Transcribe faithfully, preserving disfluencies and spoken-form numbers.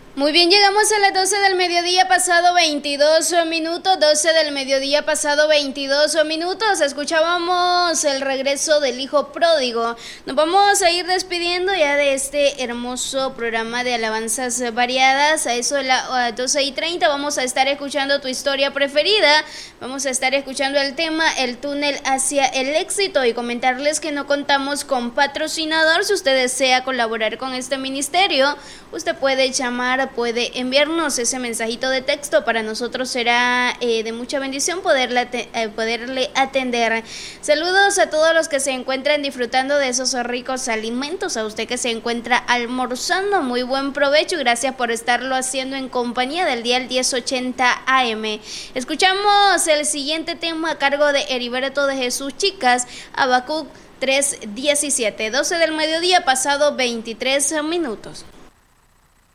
Muy bien, llegamos a las doce del mediodía pasado veintidós minutos, doce del mediodía pasado veintidós minutos, escuchábamos el regreso del hijo pródigo. Nos vamos a ir despidiendo ya de este hermoso programa de alabanzas variadas. A eso de las doce y treinta vamos a estar escuchando tu historia preferida, vamos a estar escuchando el tema El túnel hacia el éxito y comentarles que no contamos con patrocinador. Si usted desea colaborar con este ministerio, usted puede llamar, puede enviarnos ese mensajito de texto. Para nosotros será eh, de mucha bendición poderle, eh, poderle atender. Saludos a todos los que se encuentran disfrutando de esos ricos alimentos. A usted que se encuentra almorzando, muy buen provecho y gracias por estarlo haciendo en compañía del dial diez ochenta A M. Escuchamos el siguiente tema a cargo de Heriberto de Jesús Chicas, Habacuc tres diecisiete, doce del mediodía pasado veintitrés minutos.